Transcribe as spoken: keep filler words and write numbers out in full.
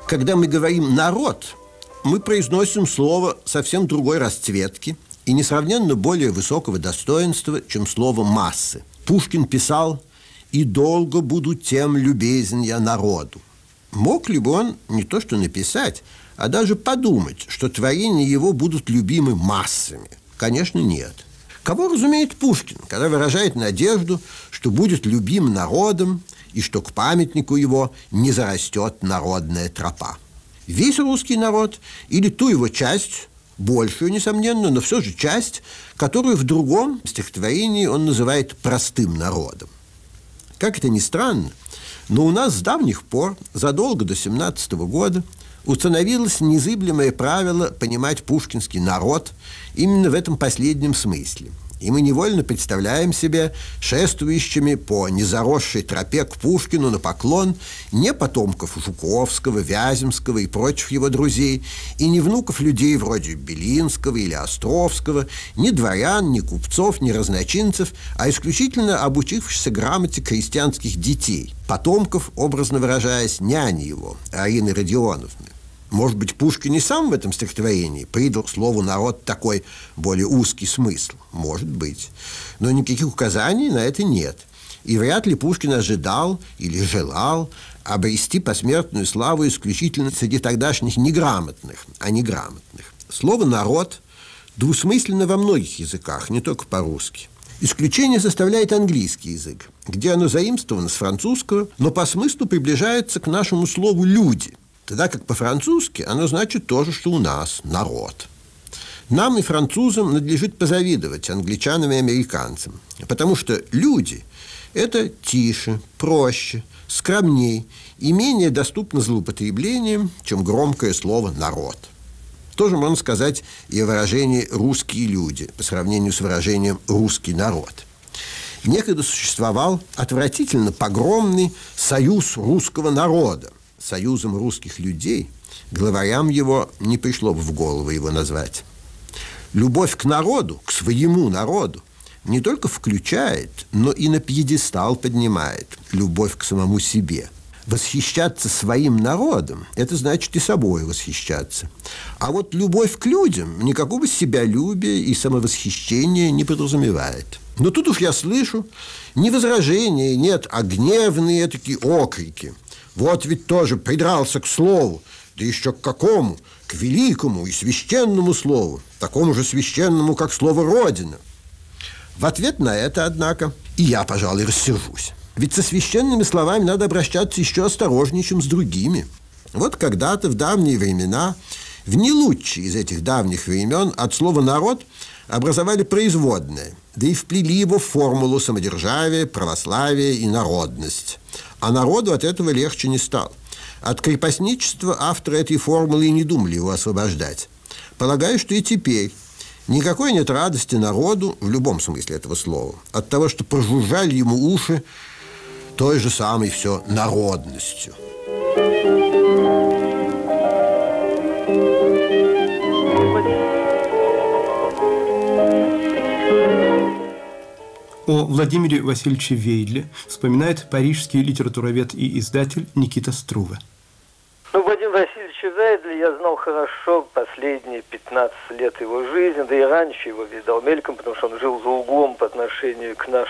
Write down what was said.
Когда мы говорим «народ», мы произносим слово совсем другой расцветки и несравненно более высокого достоинства, чем слово «массы». Пушкин писал: «И долго буду тем любезен я народу». Мог ли бы он не то что написать, а даже подумать, что творения его будут любимы массами? Конечно, нет. Кого разумеет Пушкин, когда выражает надежду, что будет любим народом и что к памятнику его не зарастет народная тропа? Весь русский народ или ту его часть, большую, несомненно, но все же часть, которую в другом стихотворении он называет простым народом. Как это ни странно, но у нас с давних пор, задолго до семнадцатого года, установилось незыблемое правило понимать пушкинский народ именно в этом последнем смысле. И мы невольно представляем себе шествующими по незаросшей тропе к Пушкину на поклон не потомков Жуковского, Вяземского и прочих его друзей, и не внуков людей вроде Белинского или Островского, ни дворян, ни купцов, ни разночинцев, а исключительно обучившихся грамоте крестьянских детей, потомков, образно выражаясь, няни его, Арины Родионовны. Может быть, Пушкин и сам в этом стихотворении придал слову «народ» такой более узкий смысл? Может быть. Но никаких указаний на это нет. И вряд ли Пушкин ожидал или желал обрести посмертную славу исключительно среди тогдашних неграмотных, а не грамотных. Слово «народ» двусмысленно во многих языках, не только по-русски. Исключение составляет английский язык, где оно заимствовано с французского, но по смыслу приближается к нашему слову «люди», тогда как по-французски оно значит то же, что у нас – народ. Нам и французам надлежит позавидовать англичанам и американцам, потому что люди – это тише, проще, скромней и менее доступно злоупотреблениям, чем громкое слово «народ». Тоже можно сказать и о выражении «русские люди» по сравнению с выражением «русский народ». Некогда существовал отвратительно погромный союз русского народа. Союзом русских людей главарям его не пришло бы в голову его назвать. Любовь к народу, к своему народу, не только включает, но и на пьедестал поднимает любовь к самому себе. Восхищаться своим народом – это значит и собой восхищаться. А вот любовь к людям никакого себялюбия и самовосхищения не подразумевает. Но тут уж я слышу не возражения, нет, а гневные такие окрики. Вот ведь тоже придрался к слову, да еще к какому? К великому и священному слову, такому же священному, как слово «Родина». В ответ на это, однако, и я, пожалуй, рассержусь. Ведь со священными словами надо обращаться еще осторожнее, чем с другими. Вот когда-то, в давние времена, в не лучшие из этих давних времен от слова «народ» образовали производное, да и вплели его в формулу самодержавия, православия и народность. А народу от этого легче не стало. От крепостничества авторы этой формулы и не думали его освобождать. Полагаю, что и теперь никакой нет радости народу, в любом смысле этого слова, от того, что прожужжали ему уши той же самой все народностью. О Владимире Васильевиче Вейдле вспоминает парижский литературовед и издатель Никита Струве. Ну, Владимир Васильевич Вейдле я знал хорошо последние пятнадцать лет его жизни, да и раньше его видал мельком, потому что он жил за углом по отношению к нашему